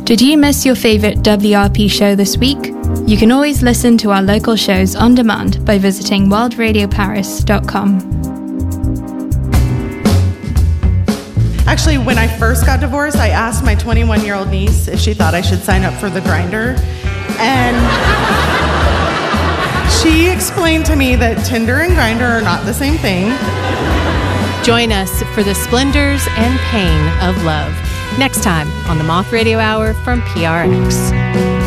Did you miss your favourite WRP show this week? You can always listen to our local shows on demand by visiting worldradioparis.com. Actually, when I first got divorced, I asked my 21-year-old niece if she thought I should sign up for the Grindr. And she explained to me that Tinder and Grindr are not the same thing. Join us for the splendors and pain of love next time on the Moth Radio Hour from PRX.